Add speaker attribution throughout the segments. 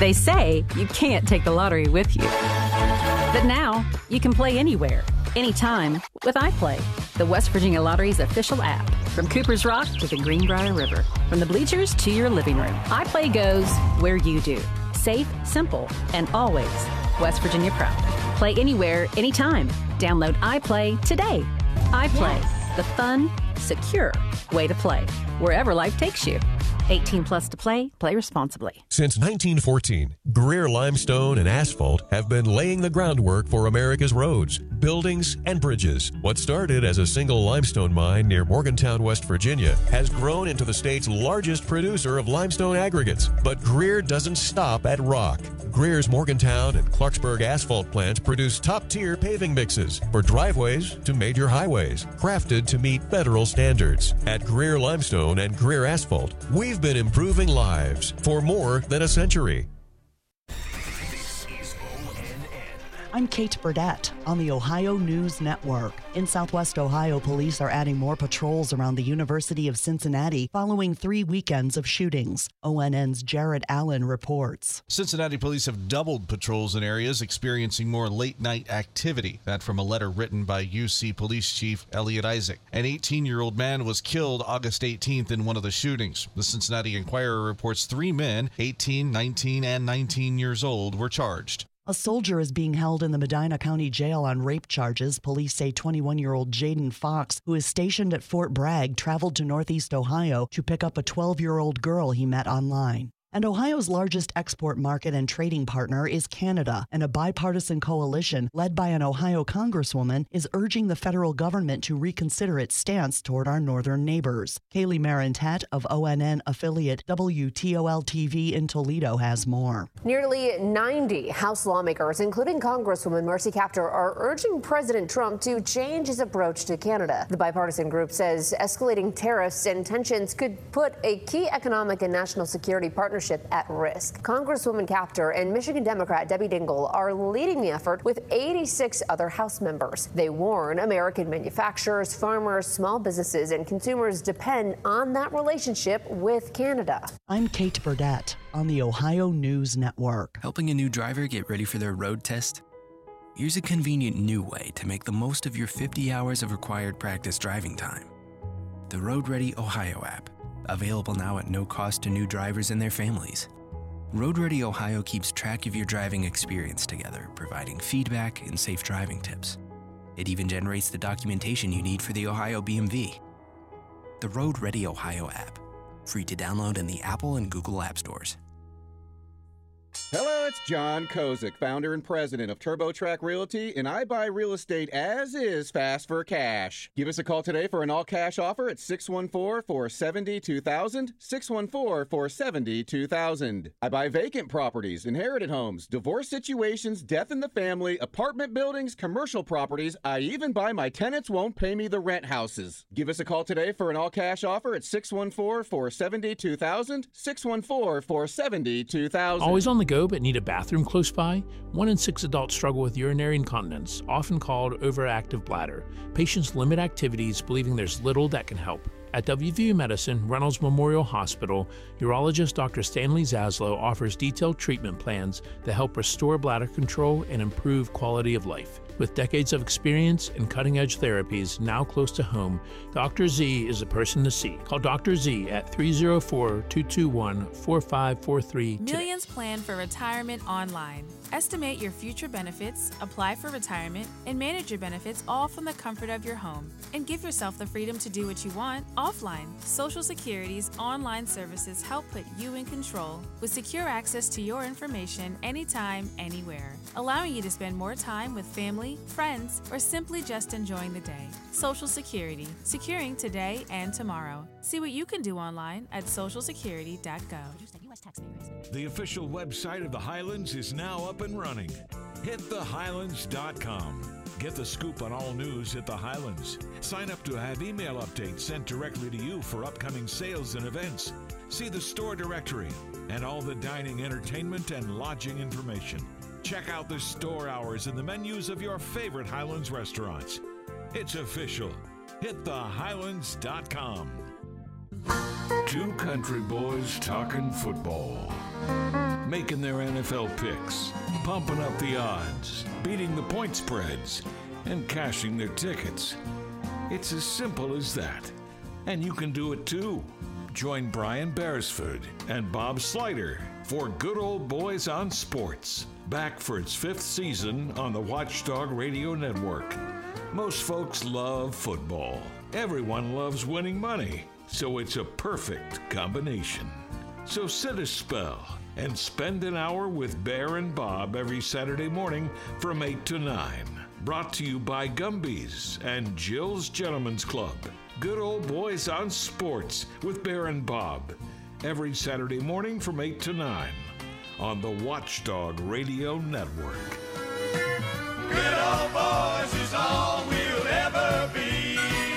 Speaker 1: They say you can't take the lottery with you. But now, you can play anywhere, anytime with iPlay, the West Virginia Lottery's official app. From Cooper's Rock to the Greenbrier River, from the bleachers to your living room, iPlay goes where you do. Safe, simple, and always West Virginia proud. Play anywhere, anytime. Download iPlay today. iPlay, the fun, secure way to play, wherever life takes you. 18 plus to play. Play responsibly.
Speaker 2: Since 1914, Greer Limestone and Asphalt have been laying the groundwork for America's roads, buildings, and bridges. What started as a single limestone mine near Morgantown, West Virginia, has grown into the state's largest producer of limestone aggregates. But Greer doesn't stop at rock. Greer's Morgantown and Clarksburg asphalt plants produce top-tier paving mixes for driveways to major highways, crafted to meet federal standards. At Greer Limestone and Greer Asphalt, we've been improving lives for more than a century.
Speaker 3: I'm Kate Burdett on the Ohio News Network. In Southwest Ohio, police are adding more patrols around the University of Cincinnati following 3 weekends of shootings. ONN's Jared Allen reports.
Speaker 4: Cincinnati police have doubled patrols in areas experiencing more late-night activity. That from a letter written by UC Police Chief Elliot Isaac. An 18-year-old man was killed August 18th in one of the shootings. The Cincinnati Enquirer reports 3 men, 18, 19, and 19 years old, were charged.
Speaker 3: A soldier is being held in the Medina County Jail on rape charges. Police say 21-year-old Jaden Fox, who is stationed at Fort Bragg, traveled to Northeast Ohio to pick up a 12-year-old girl he met online. And Ohio's largest export market and trading partner is Canada, and a bipartisan coalition led by an Ohio congresswoman is urging the federal government to reconsider its stance toward our northern neighbors. Kaylee Marentet of ONN affiliate WTOL-TV in Toledo has more.
Speaker 5: Nearly 90 House lawmakers, including Congresswoman Mercy Kaptur, are urging President Trump to change his approach to Canada. The bipartisan group says escalating tariffs and tensions could put a key economic and national security partnership at risk. Congresswoman Kaptur and Michigan Democrat Debbie Dingell are leading the effort with 86 other House members. They warn American manufacturers, farmers, small businesses, and consumers depend on that relationship with Canada.
Speaker 3: I'm Kate Burdett on the Ohio News Network.
Speaker 6: Helping a new driver get ready for their road test? Here's a convenient new way to make the most of your 50 hours of required practice driving time. The Road Ready Ohio app. Available now at no cost to new drivers and their families. Road Ready Ohio keeps track of your driving experience together, providing feedback and safe driving tips. It even generates the documentation you need for the Ohio BMV. The Road Ready Ohio app. Free to download in the Apple and Google App Stores.
Speaker 7: Hello, it's John Kozik, founder and president of TurboTrack Realty, and I buy real estate as is, fast for cash. Give us a call today for an all-cash offer at 614-470-2000, 614-470-2000. I buy vacant properties, inherited homes, divorce situations, death in the family, apartment buildings, commercial properties. I even buy my tenants won't pay me the rent houses. Give us a call today for an all-cash offer at 614-470-2000, 614-470-2000.
Speaker 8: Always on the go but need a bathroom close by? 1 in 6 adults struggle with urinary incontinence, often called overactive bladder. Patients limit activities, believing there's little that can help. At WVU Medicine, Reynolds Memorial Hospital, urologist Dr. Stanley Zaslow offers detailed treatment plans that help restore bladder control and improve quality of life. With decades of experience and cutting-edge therapies now close to home, Dr. Z is a person to see. Call Dr. Z at 304-221-4543 today.
Speaker 9: Millions plan for retirement online. Estimate your future benefits, apply for retirement, and manage your benefits all from the comfort of your home. And give yourself the freedom to do what you want offline. Social Security's online services help put you in control with secure access to your information anytime, anywhere, allowing you to spend more time with family, friends, or simply just enjoying the day. Social Security, securing today and tomorrow. See what you can do online at socialsecurity.gov.
Speaker 10: The official website of the Highlands is now up and running. HitTheHighlands.com. Get the scoop on all news at the Highlands. Sign up to have email updates sent directly to you for upcoming sales and events. See the store directory and all the dining, entertainment, and lodging information. Check out the store hours and the menus of your favorite Highlands restaurants. It's official. HitTheHighlands.com.
Speaker 11: Two country boys talking football.
Speaker 10: making their NFL picks, pumping up the odds, beating the point spreads, and cashing their tickets. It's as simple as that. And you can do it too. Join Brian Beresford and Bob Slider for Good Old Boys on Sports, back for its 5th season on the Watchdog Radio Network. Most folks love football. Everyone loves winning money, so it's a perfect combination. So sit a spell and spend an hour with Bear and Bob every Saturday morning from 8 to 9. Brought to you by Gumby's and Jill's Gentlemen's Club. Good Old Boys on Sports with Bear and Bob. Every Saturday morning from 8 to 9 on the Watchdog Radio Network.
Speaker 11: Good Old Boys is all we'll ever be.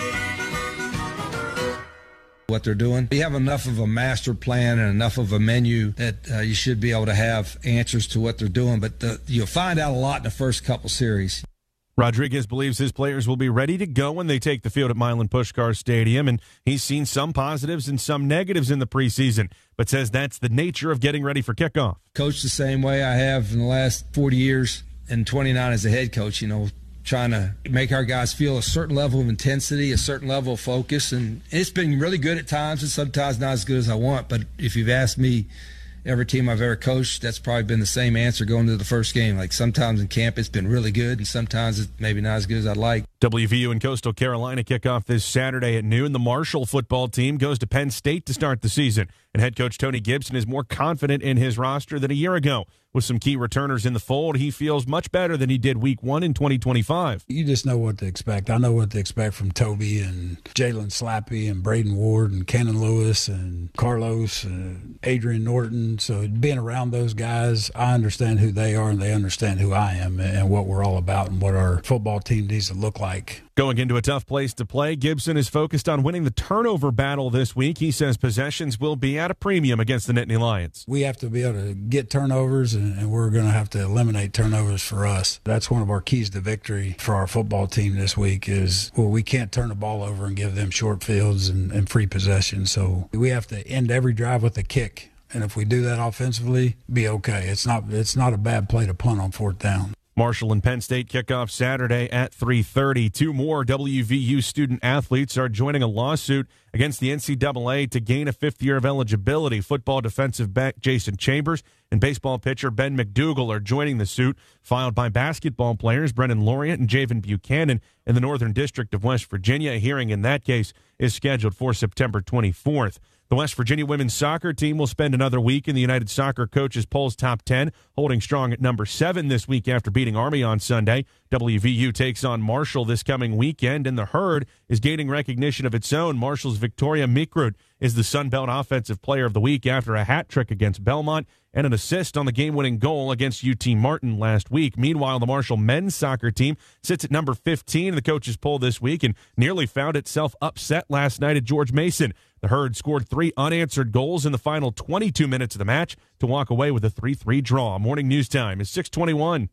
Speaker 12: What they're doing. You have enough of a master plan and enough of a menu that you should be able to have answers to what they're doing, but you'll find out a lot in the first couple series.
Speaker 13: Rodriguez believes his players will be ready to go when they take the field at Milan Puskar Stadium, and he's seen some positives and some negatives in the preseason, but says that's the nature of getting ready for kickoff.
Speaker 12: Coached the same way I have in the last 40 years and 29 as a head coach, trying to make our guys feel a certain level of intensity, a certain level of focus, and it's been really good at times and sometimes not as good as I want, but if you've asked me, every team I've ever coached, that's probably been the same answer going to the first game. Like sometimes in camp it's been really good, and sometimes it's maybe not as good as I'd like.
Speaker 13: WVU and Coastal Carolina kick off this Saturday at noon. The Marshall football team goes to Penn State to start the season, and head coach Tony Gibson is more confident in his roster than a year ago. With some key returners in the fold, he feels much better than he did week 1 in 2025.
Speaker 14: You just know what to expect. I know what to expect from Toby and Jalen Slappy and Braden Ward and Cannon Lewis and Carlos and Adrian Norton. So being around those guys, I understand who they are and they understand who I am and what we're all about and what our football team needs to look like.
Speaker 13: Going into a tough place to play, Gibson is focused on winning the turnover battle this week. He says possessions will be at a premium against the Nittany Lions.
Speaker 14: We have to be able to get turnovers, and we're going to have to eliminate turnovers for us. That's one of our keys to victory for our football team this week is, we can't turn the ball over and give them short fields and free possession. So we have to end every drive with a kick. And if we do that offensively, be okay. It's not a bad play to punt on 4th down.
Speaker 13: Marshall and Penn State kick off Saturday at 3:30. 2 more WVU student athletes are joining a lawsuit against the NCAA to gain a 5th year of eligibility. Football defensive back Jason Chambers and baseball pitcher Ben McDougal are joining the suit, filed by basketball players Brennan Laureate and Javen Buchanan in the Northern District of West Virginia. A hearing in that case is scheduled for September 24th. The West Virginia women's soccer team will spend another week in the United Soccer Coaches Polls Top 10, holding strong at number 7 this week after beating Army on Sunday. WVU takes on Marshall this coming weekend, and the Herd is gaining recognition of its own. Marshall's Victoria Mikrut is the Sun Belt Offensive Player of the Week after a hat trick against Belmont and an assist on the game-winning goal against UT Martin last week. Meanwhile, the Marshall men's soccer team sits at number 15 in the coaches' poll this week and nearly found itself upset last night at George Mason. The Herd scored 3 unanswered goals in the final 22 minutes of the match to walk away with a 3-3 draw. Morning news time is 6:21.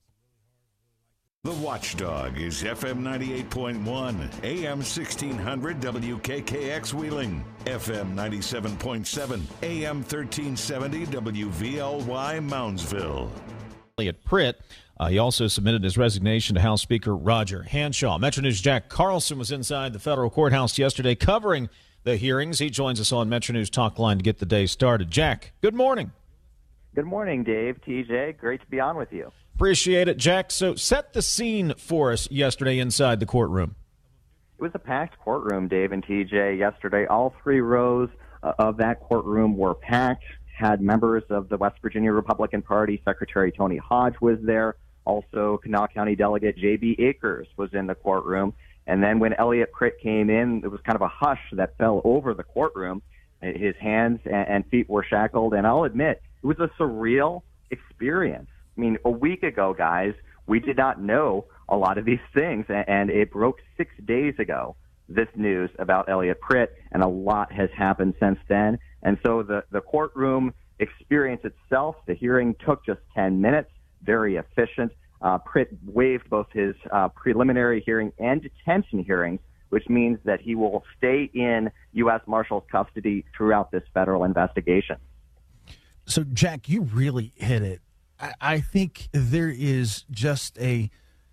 Speaker 10: The Watchdog is FM 98.1, AM 1600 WKKX Wheeling, FM 97.7, AM 1370 WVLY Moundsville.
Speaker 15: Elliot Pritt. He also submitted his resignation to House Speaker Roger Hanshaw. Metro News' Jack Carlson was inside the federal courthouse yesterday covering the hearings. He joins us on Metro News Talk Line to get the day started. Jack, good morning.
Speaker 16: Good morning, Dave, TJ. Great to be on with you.
Speaker 15: Appreciate it, Jack. So set the scene for us yesterday inside the courtroom.
Speaker 16: It was a packed courtroom, Dave and TJ, yesterday. All 3 rows of that courtroom were packed, had members of the West Virginia Republican Party. Secretary Tony Hodge was there. Also, Kanawha County Delegate J.B. Akers was in the courtroom. And then when Elliot Pritt came in, there was kind of a hush that fell over the courtroom. His hands and feet were shackled. And I'll admit, it was a surreal experience. I mean, a week ago, guys, we did not know a lot of these things, and it broke 6 days ago, this news about Elliot Pritt, and a lot has happened since then. And so the courtroom experience itself, the hearing took just 10 minutes, very efficient. Pritt waived both his preliminary hearing and detention hearings, which means that he will stay in U.S. Marshals custody throughout this federal investigation.
Speaker 17: So, Jack, you really hit it. I think there is just a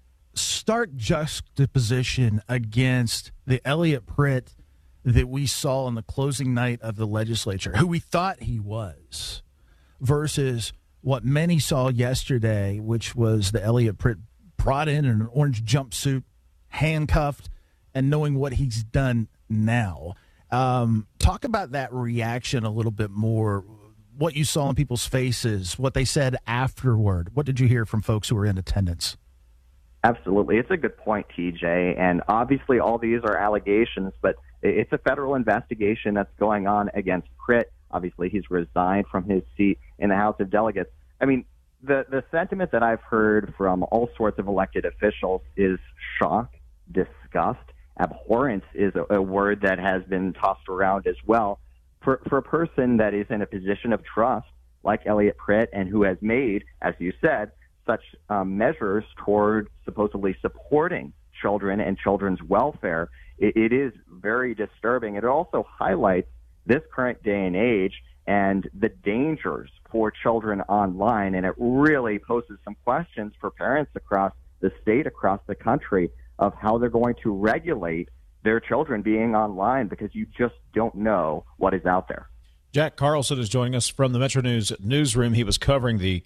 Speaker 17: stark juxtaposition against the Elliot Pritt that we saw on the closing night of the legislature, who we thought he was, versus what many saw yesterday, which was the Elliot Pritt brought in an orange jumpsuit, handcuffed, and knowing what he's done now. Talk about that reaction a little bit more, what you saw in people's faces, what they said afterward. What did you hear from folks who were in attendance?
Speaker 16: Absolutely. It's a good point, TJ. And obviously all these are allegations, but it's a federal investigation that's going on against Pritt. Obviously, he's resigned from his seat in the House of Delegates. I mean, the sentiment that I've heard from all sorts of elected officials is shock, disgust, abhorrence is a word that has been tossed around as well. For a person that is in a position of trust, like Elliot Pritt, and who has made, as you said, such measures toward supposedly supporting children and children's welfare, it is very disturbing. It also highlights this current day and age and the dangers for children online, and it really poses some questions for parents across the state, across the country, of how they're going to regulate their children being online, because you just don't know what is out there.
Speaker 15: Jack Carlson is joining us from the Metro News newsroom. He was covering the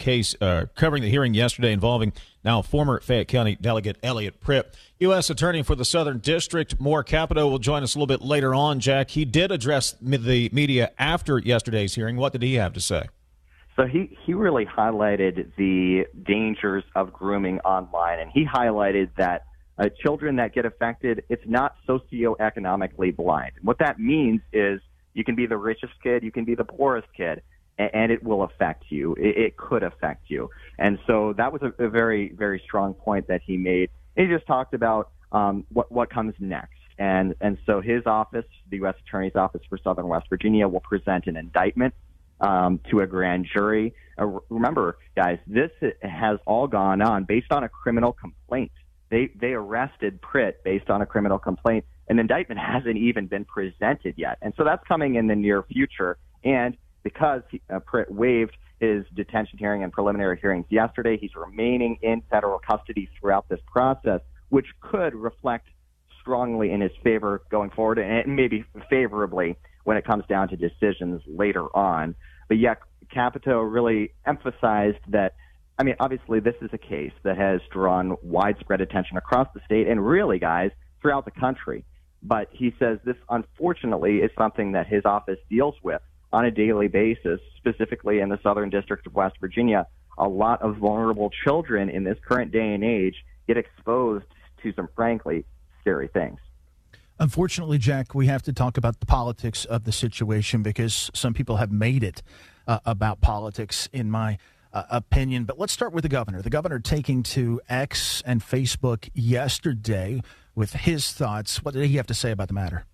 Speaker 15: hearing yesterday involving now former Fayette County Delegate Elliot Pritt. U.S. Attorney for the Southern District, Moore Capito, will join us a little bit later on. Jack, he did address the media after yesterday's hearing. What did he have to say?
Speaker 16: So he really highlighted the dangers of grooming online, and he highlighted that children that get affected, it's not socioeconomically blind. What that means is you can be the richest kid, you can be the poorest kid, and it will affect you. It could affect you. And so that was a very, very strong point that he made. And he just talked about what comes next. And so his office, the U.S. Attorney's Office for Southern West Virginia, will present an indictment to a grand jury. Remember, guys, this has all gone on based on a criminal complaint. They arrested Pritt based on a criminal complaint. An indictment hasn't even been presented yet. And so that's coming in the near future. And because Pritt waived his detention hearing and preliminary hearings yesterday, he's remaining in federal custody throughout this process, which could reflect strongly in his favor going forward, and maybe favorably when it comes down to decisions later on. But yeah, Capito really emphasized that, I mean, obviously this is a case that has drawn widespread attention across the state and really, guys, throughout the country. But he says this, unfortunately, is something that his office deals with on a daily basis, specifically in the Southern District of West Virginia. A lot of vulnerable children in this current day and age get exposed to some, frankly, scary things.
Speaker 17: Unfortunately, Jack, we have to talk about the politics of the situation because some people have made it about politics, in my opinion. But let's start with the governor. The governor taking to X and Facebook yesterday with his thoughts. What did he have to say about the matter?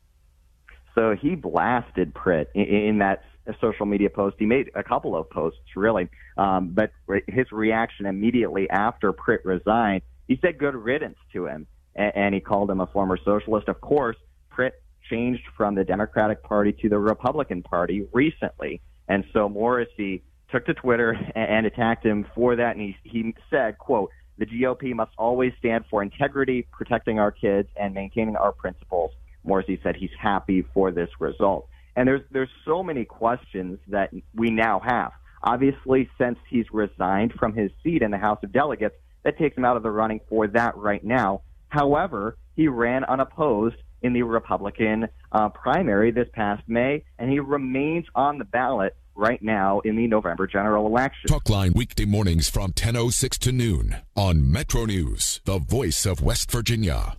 Speaker 16: So he blasted Pritt in that social media post. He made a couple of posts, really. But his reaction immediately after Pritt resigned, he said good riddance to him. And he called him a former socialist. Of course, Pritt changed from the Democratic Party to the Republican Party recently. And so Morrissey took to Twitter and attacked him for that. And he said, quote, "The GOP must always stand for integrity, protecting our kids, and maintaining our principles." Morrissey said he's happy for this result. And there's so many questions that we now have. Obviously, since he's resigned from his seat in the House of Delegates, that takes him out of the running for that right now. However, he ran unopposed in the Republican primary this past May, and he remains on the ballot right now in the November general election.
Speaker 18: Talkline weekday mornings from 10:06 to noon on Metro News, the voice of West Virginia.